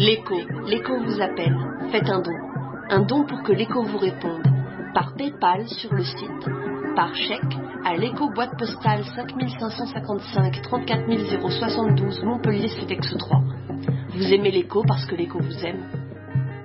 L'écho vous appelle. Faites un don. Un don pour que l'écho vous réponde. Par PayPal sur le site. Par chèque à l'écho boîte postale 5555 34 072 Montpellier CEDEX 3. Vous aimez l'écho parce que l'écho vous aime.